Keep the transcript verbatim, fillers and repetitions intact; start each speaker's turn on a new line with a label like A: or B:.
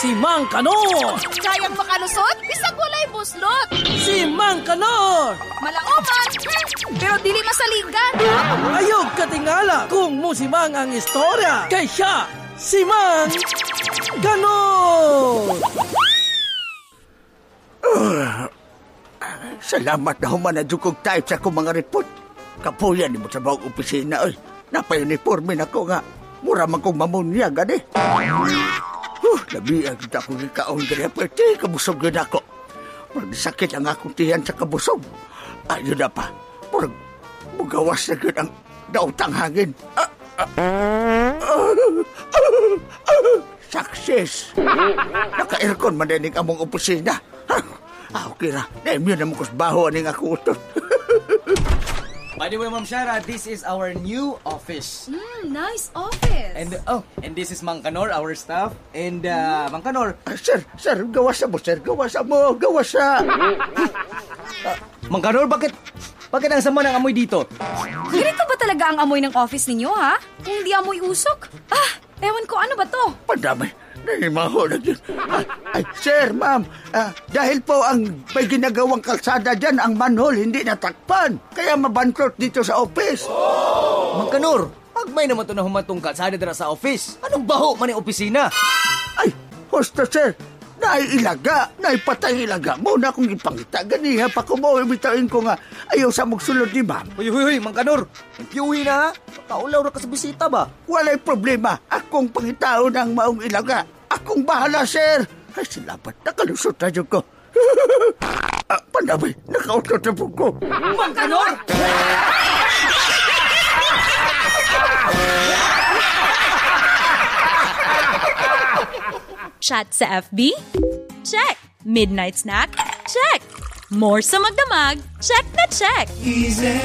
A: si Mang Kanor.
B: Kayang makalusot, bisag walay buslot.
A: Si Mang Kanor.
B: Malauman, pero dili masaligan.
A: Ayog katingala kung musimang ang istorya. Kay siya, si Mang Kanor.
C: Uh, salamat na human na dukog tayo sa akong mga report. Kapuyan ni mo sa bawang opisina. Ay, napay-uniforme na ko nga. Mura man kong mamunya, gani. Huh, nabiyan kita akong ikaon gani. Pwede, kabusog yun ako. Murag sakit ang akong tiyan sa kabusog. Ayun na pa. Murag mugawas na yun ang dautang hangin. Ah, ah, ah, ah, success. Naka-aircon man din among opisina. Ah, okay ra. Naimyon na mo kusbaho aning ako utot.
D: By the way, Ma'am Shara, this is our new office.
B: Mm, nice office.
D: And oh, and this is Mang Kanor, our staff. And uh, Mang Kanor,
C: Ah, sir, sir, gawasa mo, sir. Gawasa mo, gawasa.
D: uh, Mang Kanor, bakit bakit ang sama ng amoy dito?
B: Ganito ba talaga ang amoy ng office ninyo, ha? Kung hindi amoy usok? Ah, ewan ko, ano ba to?
C: Padamay. Nanimaho na yun. Ah, ay, sir, ma'am, ah, dahil po ang may ginagawang kalsada dyan, ang manhole hindi natakpan. Kaya mabankrot dito sa office.
D: Mang Kanor, pag may naman ito na humatong kalsada dira sa office, anong baho man yung opisina?
C: Ay, hosta, sir. Naiilaga, naipatay ilaga. Muna akong ipangita. Ganiha pa ko mo, ibitayin ko nga. Ayaw sa magsulod ni ma'am.
D: Huy, huy, huy, Mang Kanor, piuwi na ha? Kaulaw na ka sa bisita ba?
C: Walay problema. Akong pangitao ng maong ilaga. Akong bahala, sir. Ay, salamat. Nakalusot na dyan ko. ah, Pandamay, nakautot na po ko.
B: Mang Kanor!
E: Chat sa F B? Check! Midnight snack? Check! More sa magdamag? Check na check!
F: Easy